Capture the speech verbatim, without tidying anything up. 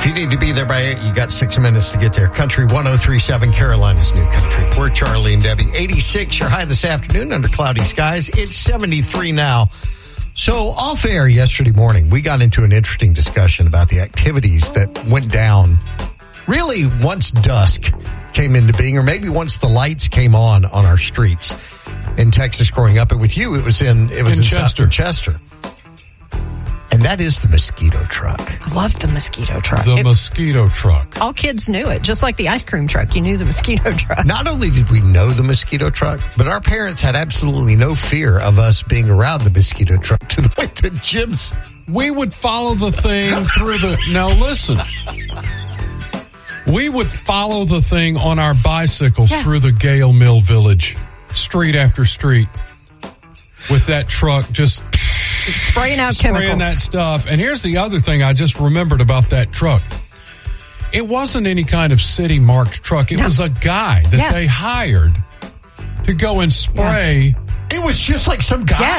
If you need to be there by eight, you got six minutes to get there. Country one oh three point seven, Carolina's New Country. We're Charlie and Debbie. eighty-six, your high this afternoon under cloudy skies. It's seventy-three now. So off air yesterday morning, we got into an interesting discussion about the activities that went down really once dusk came into being, or maybe once the lights came on on our streets in Texas growing up. And with you, it was in, it was in in Chester. South Chester. And that is the mosquito truck. I loved the mosquito truck. The It- mosquito truck. all kids knew it, just like the ice cream truck. You knew the mosquito truck. Not only did we know the mosquito truck, but our parents had absolutely no fear of us being around the mosquito truck to the point that Jim's... We would follow the thing through the... Now, listen. We would follow the thing on our bicycles Yeah. through the Gale Mill Village, street after street, with that truck just... Spraying out spraying chemicals. that stuff. And here's the other thing I just remembered about that truck. It wasn't any kind of city-marked truck. It No. was a guy that Yes. they hired to go and spray. It was just like some guy. Yeah.